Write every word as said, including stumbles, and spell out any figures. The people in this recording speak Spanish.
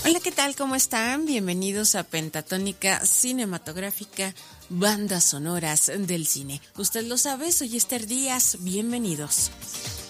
Hola, ¿qué tal? ¿Cómo están? Bienvenidos a Pentatónica Cinematográfica, bandas sonoras del cine. Usted lo sabe, soy Esther Díaz, bienvenidos.